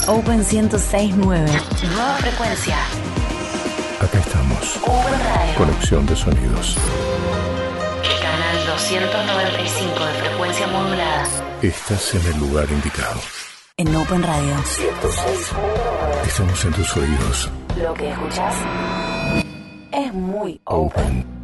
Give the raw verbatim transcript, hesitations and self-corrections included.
Open ciento seis punto nueve. Nueva frecuencia. Acá estamos. Open Radio. Conexión de sonidos. Canal doscientos noventa y cinco de frecuencia modulada. Estás en el lugar indicado. En Open Radio. ciento seis punto nueve. Estamos en tus oídos. Lo que escuchas es muy Open. open.